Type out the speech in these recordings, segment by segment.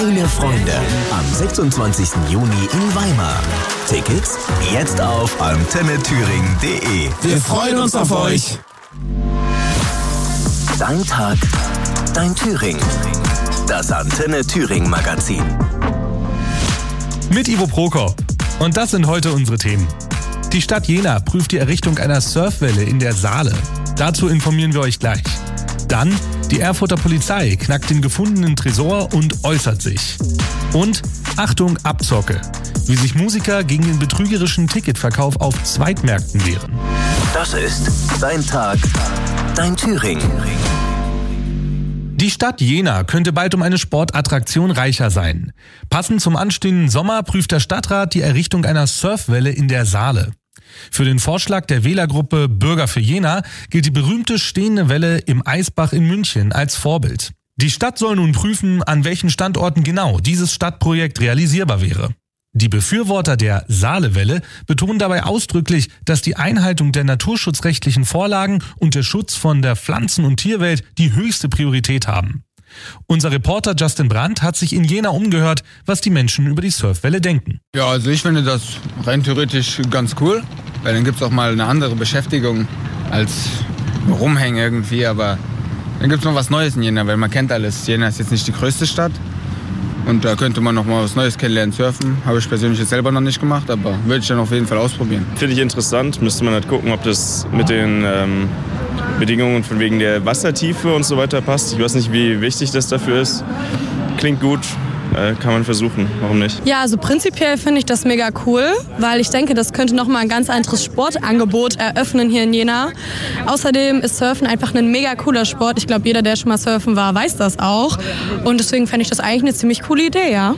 Kleine Freunde am 26. Juni in Weimar. Tickets jetzt auf antennethüringen.de. Wir freuen uns auf euch. Dein Tag, dein Thüringen. Das Antenne Thüringen Magazin. Mit Ivo Prokop. Und das sind heute unsere Themen. Die Stadt Jena prüft die Errichtung einer Surfwelle in der Saale. Dazu informieren wir euch gleich. Dann, die Erfurter Polizei knackt den gefundenen Tresor und äußert sich. Und Achtung, Abzocke. Wie sich Musiker gegen den betrügerischen Ticketverkauf auf Zweitmärkten wehren. Das ist Dein Tag, dein Thüringen. Die Stadt Jena könnte bald um eine Sportattraktion reicher sein. Passend zum anstehenden Sommer prüft der Stadtrat die Errichtung einer Surfwelle in der Saale. Für den Vorschlag der Wählergruppe Bürger für Jena gilt die berühmte stehende Welle im Eisbach in München als Vorbild. Die Stadt soll nun prüfen, an welchen Standorten genau dieses Stadtprojekt realisierbar wäre. Die Befürworter der Saalewelle betonen dabei ausdrücklich, dass die Einhaltung der naturschutzrechtlichen Vorlagen und der Schutz von der Pflanzen- und Tierwelt die höchste Priorität haben. Unser Reporter Justin Brandt hat sich in Jena umgehört, was die Menschen über die Surfwelle denken. Ja, also ich finde das rein theoretisch ganz cool, weil dann gibt es auch mal eine andere Beschäftigung als rumhängen irgendwie, aber dann gibt es mal was Neues in Jena, weil man kennt alles. Jena ist jetzt nicht die größte Stadt und da könnte man noch mal was Neues kennenlernen, surfen. Habe ich persönlich jetzt selber noch nicht gemacht, aber würde ich dann auf jeden Fall ausprobieren. Finde ich interessant, müsste man halt gucken, ob das mit den Bedingungen von wegen der Wassertiefe und so weiter passt. Ich weiß nicht, wie wichtig das dafür ist. Klingt gut, kann man versuchen, warum nicht? Ja, also prinzipiell finde ich das mega cool, weil ich denke, das könnte nochmal ein ganz anderes Sportangebot eröffnen hier in Jena. Außerdem ist Surfen einfach ein mega cooler Sport. Ich glaube, jeder, der schon mal surfen war, weiß das auch. Und deswegen fände ich das eigentlich eine ziemlich coole Idee, ja.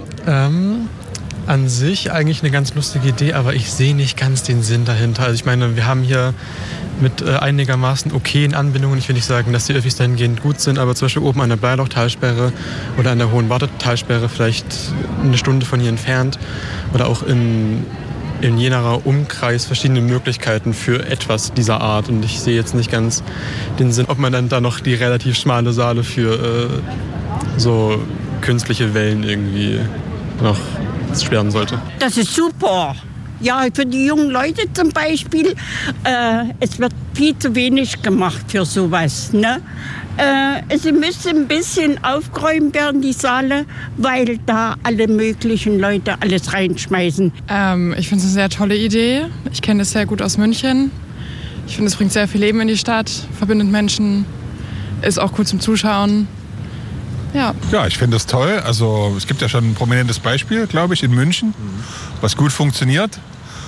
An sich eigentlich eine ganz lustige Idee, aber ich sehe nicht ganz den Sinn dahinter. Also ich meine, wir haben hier mit einigermaßen okayen Anbindungen. Ich will nicht sagen, dass die Öffis dahingehend gut sind, aber zum Beispiel oben an der Bleiloch-Talsperre oder an der Hohenwarte-Talsperre vielleicht eine Stunde von hier entfernt oder auch in Jenaer Umkreis verschiedene Möglichkeiten für etwas dieser Art. Und ich sehe jetzt nicht ganz den Sinn, ob man dann da noch die relativ schmale Saale für so künstliche Wellen irgendwie noch sperren sollte. Das ist super. Ja, für die jungen Leute zum Beispiel, es wird viel zu wenig gemacht für sowas. Ne? Es müsste ein bisschen aufgeräumt werden, die Saale, weil da alle möglichen Leute alles reinschmeißen. Ich finde es eine sehr tolle Idee. Ich kenne das sehr gut aus München. Ich finde, es bringt sehr viel Leben in die Stadt, verbindet Menschen, ist auch cool zum Zuschauen. Ja, ich finde das toll. Also es gibt ja schon ein prominentes Beispiel, glaube ich, in München, was gut funktioniert.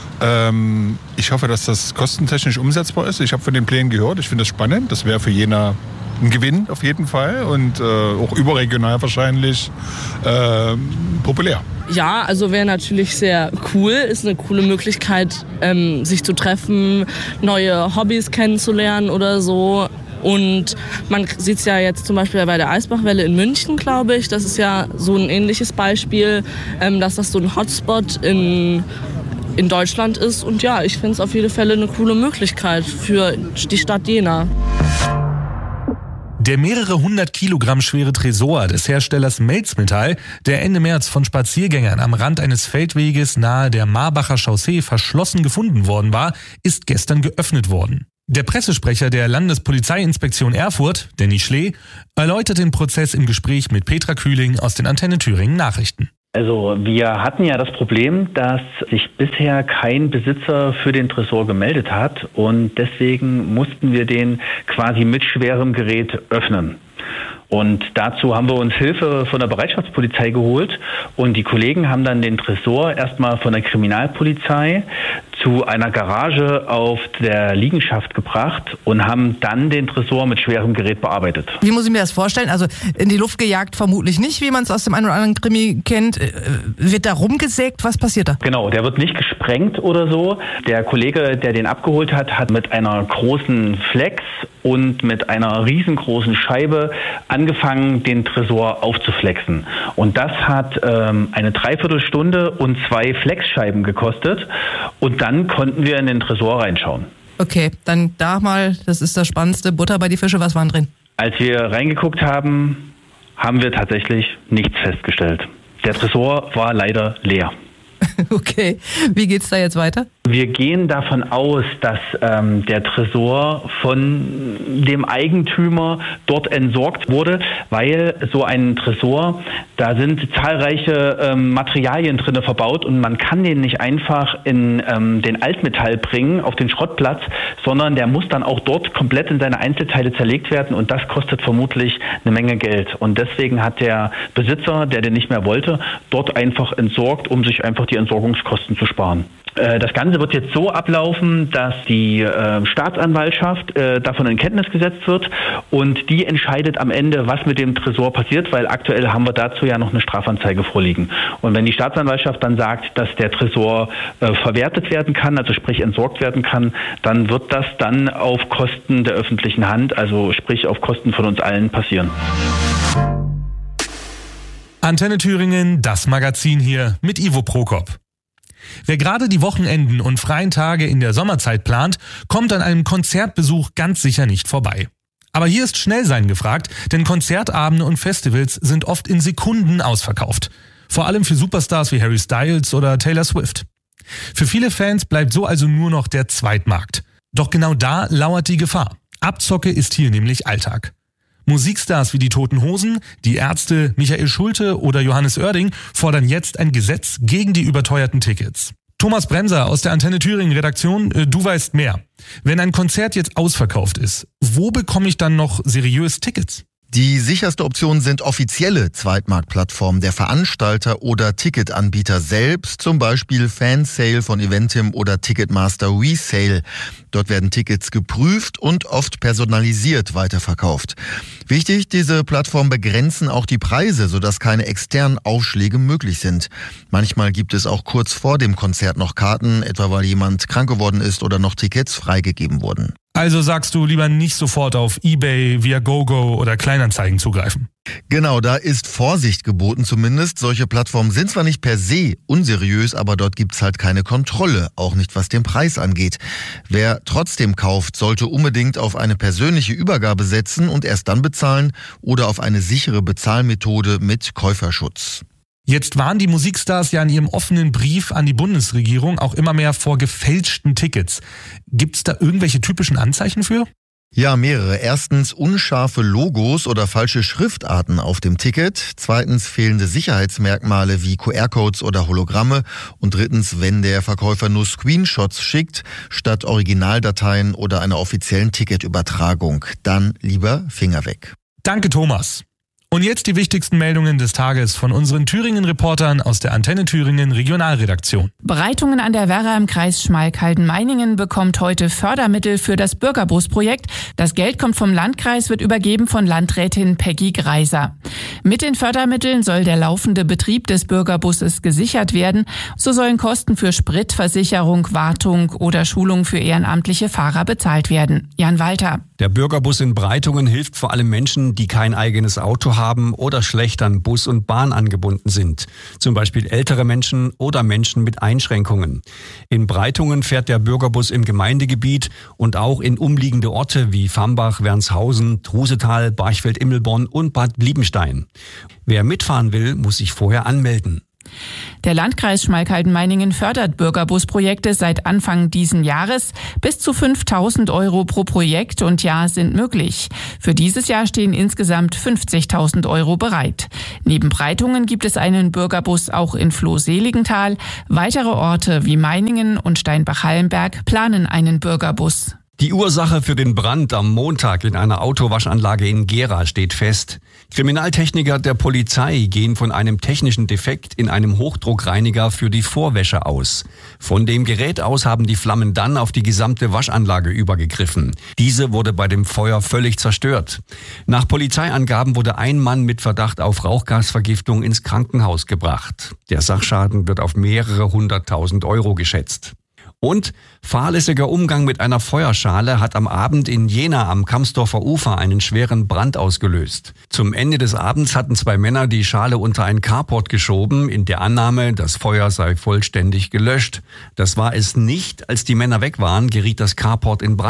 Ich hoffe, dass das kostentechnisch umsetzbar ist. Ich habe von den Plänen gehört. Ich finde das spannend. Das wäre für Jena ein Gewinn auf jeden Fall und auch überregional wahrscheinlich populär. Ja, also wäre natürlich sehr cool. Ist eine coole Möglichkeit, sich zu treffen, neue Hobbys kennenzulernen oder so. Und man sieht es ja jetzt zum Beispiel bei der Eisbachwelle in München, glaube ich. Das ist ja so ein ähnliches Beispiel, dass das so ein Hotspot in Deutschland ist. Und ja, ich finde es auf jeden Fall eine coole Möglichkeit für die Stadt Jena. Der mehrere 100 Kilogramm schwere Tresor des Herstellers Melzmetall, der Ende März von Spaziergängern am Rand eines Feldweges nahe der Marbacher Chaussee verschlossen gefunden worden war, ist gestern geöffnet worden. Der Pressesprecher der Landespolizeiinspektion Erfurt, Danny Schlee, erläutert den Prozess im Gespräch mit Petra Kühling aus den Antenne Thüringen Nachrichten. Also wir hatten ja das Problem, dass sich bisher kein Besitzer für den Tresor gemeldet hat und deswegen mussten wir den quasi mit schwerem Gerät öffnen. Und dazu haben wir uns Hilfe von der Bereitschaftspolizei geholt und die Kollegen haben dann den Tresor erstmal von der Kriminalpolizei zu einer Garage auf der Liegenschaft gebracht und haben dann den Tresor mit schwerem Gerät bearbeitet. Wie muss ich mir das vorstellen? Also in die Luft gejagt vermutlich nicht, wie man es aus dem einen oder anderen Krimi kennt. Wird da rumgesägt? Was passiert da? Genau, der wird nicht gesprengt oder so. Der Kollege, der den abgeholt hat, hat mit einer großen Flex und mit einer riesengroßen Scheibe angefangen, den Tresor aufzuflexen. Und das hat eine Dreiviertelstunde und 2 Flexscheiben gekostet. Und dann konnten wir in den Tresor reinschauen. Okay, dann da mal, das ist das Spannendste, Butter bei die Fische, was war drin? Als wir reingeguckt haben, haben wir tatsächlich nichts festgestellt. Der Tresor war leider leer. Okay, wie geht's da jetzt weiter? Wir gehen davon aus, dass der Tresor von dem Eigentümer dort entsorgt wurde, weil so ein Tresor, da sind zahlreiche Materialien drin verbaut und man kann den nicht einfach in den Altmetall bringen, auf den Schrottplatz, sondern der muss dann auch dort komplett in seine Einzelteile zerlegt werden und das kostet vermutlich eine Menge Geld. Und deswegen hat der Besitzer, der den nicht mehr wollte, dort einfach entsorgt, um sich einfach die Entsorgungskosten zu sparen. Das Ganze wird jetzt so ablaufen, dass die Staatsanwaltschaft davon in Kenntnis gesetzt wird und die entscheidet am Ende, was mit dem Tresor passiert, weil aktuell haben wir dazu ja noch eine Strafanzeige vorliegen. Und wenn die Staatsanwaltschaft dann sagt, dass der Tresor verwertet werden kann, also sprich entsorgt werden kann, dann wird das dann auf Kosten der öffentlichen Hand, also sprich auf Kosten von uns allen passieren. Antenne Thüringen, das Magazin hier mit Ivo Prokop. Wer gerade die Wochenenden und freien Tage in der Sommerzeit plant, kommt an einem Konzertbesuch ganz sicher nicht vorbei. Aber hier ist Schnellsein gefragt, denn Konzertabende und Festivals sind oft in Sekunden ausverkauft. Vor allem für Superstars wie Harry Styles oder Taylor Swift. Für viele Fans bleibt so also nur noch der Zweitmarkt. Doch genau da lauert die Gefahr. Abzocke ist hier nämlich Alltag. Musikstars wie die Toten Hosen, die Ärzte, Michael Schulte oder Johannes Oerding fordern jetzt ein Gesetz gegen die überteuerten Tickets. Thomas Bremser aus der Antenne Thüringen Redaktion, du weißt mehr. Wenn ein Konzert jetzt ausverkauft ist, wo bekomme ich dann noch seriös Tickets? Die sicherste Option sind offizielle Zweitmarktplattformen der Veranstalter oder Ticketanbieter selbst, zum Beispiel Fansale von Eventim oder Ticketmaster Resale. Dort werden Tickets geprüft und oft personalisiert weiterverkauft. Wichtig, diese Plattformen begrenzen auch die Preise, sodass keine externen Aufschläge möglich sind. Manchmal gibt es auch kurz vor dem Konzert noch Karten, etwa weil jemand krank geworden ist oder noch Tickets freigegeben wurden. Also sagst du lieber nicht sofort auf eBay, Viagogo oder Kleinanzeigen zugreifen? Genau, da ist Vorsicht geboten zumindest. Solche Plattformen sind zwar nicht per se unseriös, aber dort gibt's halt keine Kontrolle, auch nicht was den Preis angeht. Wer trotzdem kauft, sollte unbedingt auf eine persönliche Übergabe setzen und erst dann bezahlen oder auf eine sichere Bezahlmethode mit Käuferschutz. Jetzt warnen die Musikstars ja in ihrem offenen Brief an die Bundesregierung auch immer mehr vor gefälschten Tickets. Gibt's da irgendwelche typischen Anzeichen für? Ja, mehrere. Erstens unscharfe Logos oder falsche Schriftarten auf dem Ticket. Zweitens fehlende Sicherheitsmerkmale wie QR-Codes oder Hologramme. Und drittens, wenn der Verkäufer nur Screenshots schickt, statt Originaldateien oder einer offiziellen Ticketübertragung. Dann lieber Finger weg. Danke, Thomas. Und jetzt die wichtigsten Meldungen des Tages von unseren Thüringen-Reportern aus der Antenne Thüringen Regionalredaktion. Breitungen an der Werra im Kreis Schmalkalden-Meiningen bekommt heute Fördermittel für das Bürgerbusprojekt. Das Geld kommt vom Landkreis, wird übergeben von Landrätin Peggy Greiser. Mit den Fördermitteln soll der laufende Betrieb des Bürgerbusses gesichert werden. So sollen Kosten für Sprit, Versicherung, Wartung oder Schulung für ehrenamtliche Fahrer bezahlt werden. Jan Walter. Der Bürgerbus in Breitungen hilft vor allem Menschen, die kein eigenes Auto haben oder schlecht an Bus und Bahn angebunden sind. Zum Beispiel ältere Menschen oder Menschen mit Einschränkungen. In Breitungen fährt der Bürgerbus im Gemeindegebiet und auch in umliegende Orte wie Fambach, Wernshausen, Trusetal, Barchfeld-Immelborn und Bad Liebenstein. Wer mitfahren will, muss sich vorher anmelden. Der Landkreis Schmalkalden-Meiningen fördert Bürgerbusprojekte seit Anfang diesen Jahres. Bis zu 5.000 € pro Projekt und Jahr sind möglich. Für dieses Jahr stehen insgesamt 50.000 € bereit. Neben Breitungen gibt es einen Bürgerbus auch in Floh-Seligenthal. Weitere Orte wie Meiningen und Steinbach-Hallenberg planen einen Bürgerbus. Die Ursache für den Brand am Montag in einer Autowaschanlage in Gera steht fest. Kriminaltechniker der Polizei gehen von einem technischen Defekt in einem Hochdruckreiniger für die Vorwäsche aus. Von dem Gerät aus haben die Flammen dann auf die gesamte Waschanlage übergegriffen. Diese wurde bei dem Feuer völlig zerstört. Nach Polizeiangaben wurde ein Mann mit Verdacht auf Rauchgasvergiftung ins Krankenhaus gebracht. Der Sachschaden wird auf mehrere 100.000 € geschätzt. Und fahrlässiger Umgang mit einer Feuerschale hat am Abend in Jena am Kamsdorfer Ufer einen schweren Brand ausgelöst. Zum Ende des Abends hatten 2 Männer die Schale unter ein Carport geschoben, in der Annahme, das Feuer sei vollständig gelöscht. Das war es nicht. Als die Männer weg waren, geriet das Carport in Brand.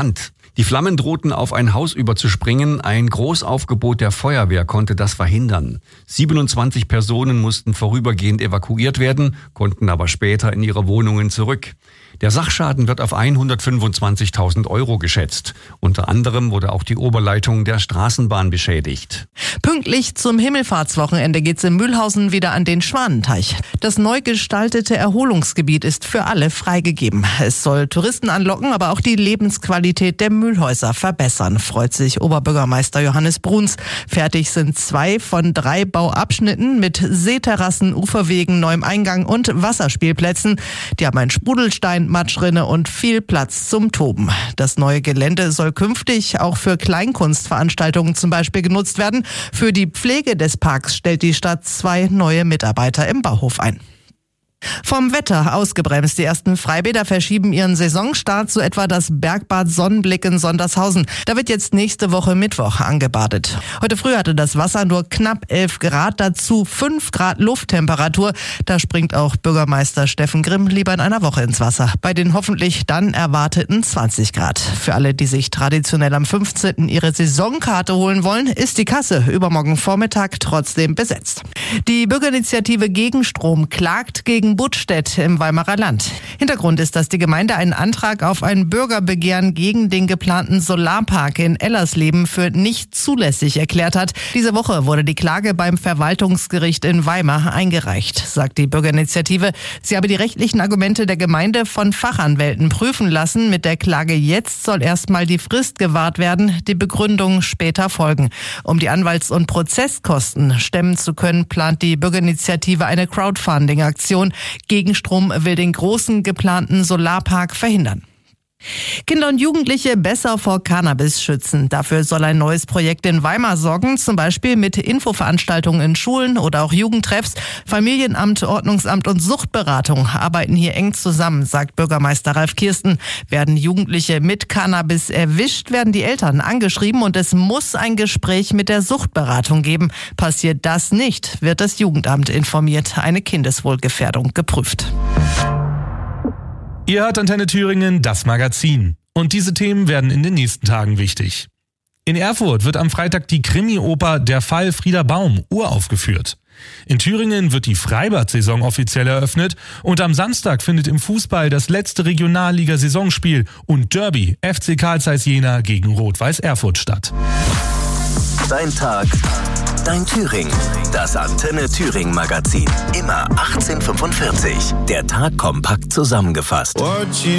Die Flammen drohten auf ein Haus überzuspringen. Ein Großaufgebot der Feuerwehr konnte das verhindern. 27 Personen mussten vorübergehend evakuiert werden, konnten aber später in ihre Wohnungen zurück. Der Sachschaden wird auf 125.000 € geschätzt. Unter anderem wurde auch die Oberleitung der Straßenbahn beschädigt. Pünktlich zum Himmelfahrtswochenende geht's in Mühlhausen wieder an den Schwanenteich. Das neu gestaltete Erholungsgebiet ist für alle freigegeben. Es soll Touristen anlocken, aber auch die Lebensqualität der Mühlhäuser verbessern, freut sich Oberbürgermeister Johannes Bruns. Fertig sind 2 von 3 Bauabschnitten mit Seeterrassen, Uferwegen, neuem Eingang und Wasserspielplätzen. Die haben einen Sprudelstein, Matschrinne und viel Platz zum Toben. Das neue Gelände soll künftig auch für Kleinkunstveranstaltungen zum Beispiel genutzt werden. Für die Pflege des Parks stellt die Stadt 2 neue Mitarbeiter im Bauhof ein. Vom Wetter ausgebremst. Die ersten Freibäder verschieben ihren Saisonstart, so etwa das Bergbad Sonnenblick in Sondershausen. Da wird jetzt nächste Woche Mittwoch angebadet. Heute früh hatte das Wasser nur knapp 11 Grad, dazu 5 Grad Lufttemperatur. Da springt auch Bürgermeister Steffen Grimm lieber in einer Woche ins Wasser. Bei den hoffentlich dann erwarteten 20 Grad. Für alle, die sich traditionell am 15. ihre Saisonkarte holen wollen, ist die Kasse übermorgen Vormittag trotzdem besetzt. Die Bürgerinitiative Gegenstrom klagt gegen Buttstedt im Weimarer Land. Hintergrund ist, dass die Gemeinde einen Antrag auf ein Bürgerbegehren gegen den geplanten Solarpark in Ellersleben für nicht zulässig erklärt hat. Diese Woche wurde die Klage beim Verwaltungsgericht in Weimar eingereicht, sagt die Bürgerinitiative. Sie habe die rechtlichen Argumente der Gemeinde von Fachanwälten prüfen lassen. Mit der Klage jetzt soll erstmal die Frist gewahrt werden, die Begründung später folgen. Um die Anwalts- und Prozesskosten stemmen zu können, plant die Bürgerinitiative eine Crowdfunding-Aktion. Gegenstrom will den großen geplanten Solarpark verhindern. Kinder und Jugendliche besser vor Cannabis schützen. Dafür soll ein neues Projekt in Weimar sorgen, zum Beispiel mit Infoveranstaltungen in Schulen oder auch Jugendtreffs. Familienamt, Ordnungsamt und Suchtberatung arbeiten hier eng zusammen, sagt Bürgermeister Ralf Kirsten. Werden Jugendliche mit Cannabis erwischt, werden die Eltern angeschrieben und es muss ein Gespräch mit der Suchtberatung geben. Passiert das nicht, wird das Jugendamt informiert, eine Kindeswohlgefährdung geprüft. Ihr hört Antenne Thüringen, das Magazin. Und diese Themen werden in den nächsten Tagen wichtig. In Erfurt wird am Freitag die Krimi-Oper Der Fall Frieder Baum uraufgeführt. In Thüringen wird die Freibad-Saison offiziell eröffnet und am Samstag findet im Fußball das letzte Regionalliga-Saisonspiel und Derby FC Carl Zeiss Jena gegen Rot-Weiß Erfurt statt. Dein Tag, dein Thüringen. Das Antenne Thüringen Magazin. Immer 18:45. Der Tag kompakt zusammengefasst.